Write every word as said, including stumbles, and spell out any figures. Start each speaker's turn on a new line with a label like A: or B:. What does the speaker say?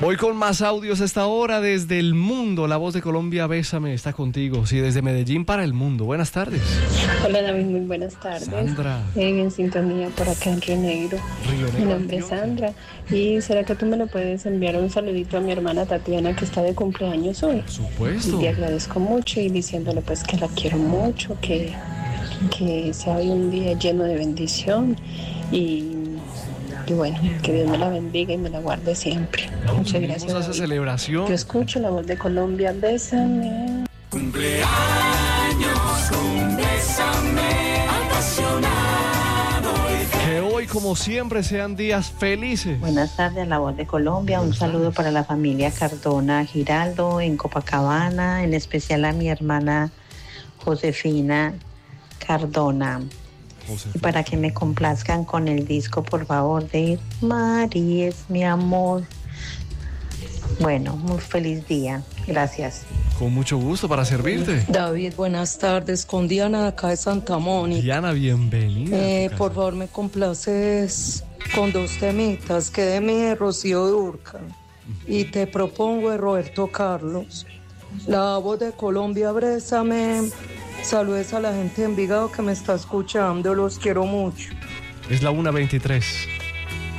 A: Voy con más audios a esta hora desde el mundo. La voz de Colombia, Bésame, está contigo. Sí, desde Medellín para el mundo. Buenas tardes.
B: Hola David, muy buenas tardes.
A: Sandra.
B: Eh, en sintonía por acá en Río Negro.
A: Río Negro,
B: Mi nombre es Sandra. ¿Y será que tú me lo puedes enviar un saludito a mi hermana Tatiana, que está de cumpleaños hoy?
A: Por supuesto.
B: Y le agradezco mucho y diciéndole pues que la quiero mucho, que, que sea hoy un día lleno de bendición y... Y bueno, que Dios me la bendiga y me la guarde siempre. Muchas gracias.
A: Vamos a esa celebración.
B: Yo escucho la voz de Colombia, bésame.
C: Cumpleaños con Bésame, apasionado.
A: Que hoy, como siempre, sean días felices.
D: Buenas tardes, La Voz de Colombia. Un saludo para la familia Cardona Giraldo en Copacabana, en especial a mi hermana Josefina Cardona. Y para que me complazcan con el disco, por favor, de Mari es mi amor. Bueno, muy feliz día. Gracias.
A: Con mucho gusto para servirte.
E: David, buenas tardes. Con Diana de acá de Santa Mónica.
A: Diana, bienvenida.
E: Eh, por favor, me complaces con dos temitas. Que de mí de Rocío Dúrcal. Y te propongo de Roberto Carlos. La Voz de Colombia, Bésame. Saludes a la gente de Envigado que me está escuchando, los quiero mucho.
A: Es la una veintitrés.